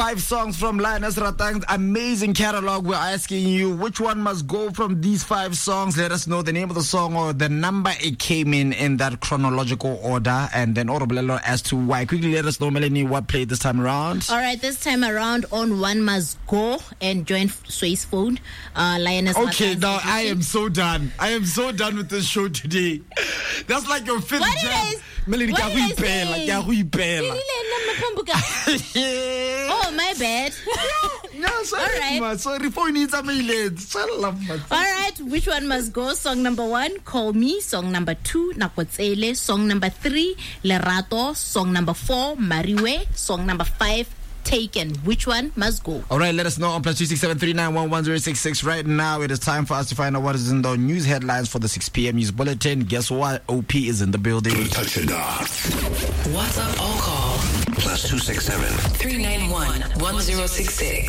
5 songs from Lioness Ratang's amazing catalog. We're asking you which one must go from these 5 songs. Let us know the name of the song or the number it came in that chronological order, and then Orobolelo as to why. Quickly let us know, Melanie, what played this time around. All right, this time around on One Must Go and join Sway's phone. Lioness. Okay, now I am so done. I am so done with this show today. That's like your 5th jam. Melanie, what did I say? Oh, my bad. All right, which one must go? Song number 1, Call Me. Song number 2, Nakotsele. Song number 3, Lerato. Song number 4, Mariwe. Song number 5, Taken. Which one must go? All right, let us know on +267 3911066. Right now, it is time for us to find out what is in the news headlines for the 6 p.m. news bulletin. Guess what? OP is in the building. Touch it off. WhatsApp or call +267 3911066.